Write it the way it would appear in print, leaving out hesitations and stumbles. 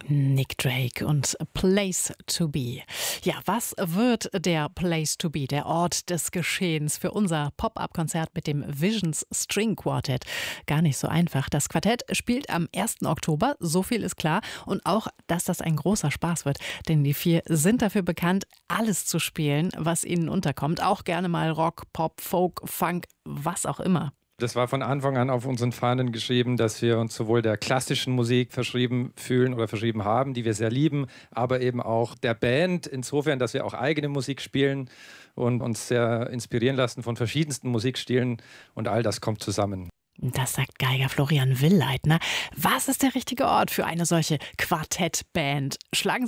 Nick Drake und Place to Be. Ja, was wird der Place to Be, der Ort des Geschehens für unser Pop-up-Konzert mit dem Visions String Quartet? Gar nicht so einfach. Das Quartett spielt am 1. Oktober, so viel ist klar. Und auch, dass das ein großer Spaß wird. Denn die vier sind dafür bekannt, alles zu spielen, was ihnen unterkommt. Auch gerne mal Rock, Pop, Folk, Funk, was auch immer. Das war von Anfang an auf unseren Fahnen geschrieben, dass wir uns sowohl der klassischen Musik verschrieben fühlen oder verschrieben haben, die wir sehr lieben, aber eben auch der Band, insofern, dass wir auch eigene Musik spielen und uns sehr inspirieren lassen von verschiedensten Musikstilen, und all das kommt zusammen. Das sagt Geiger Florian Willleitner. Was ist der richtige Ort für eine solche Quartettband? Schlagen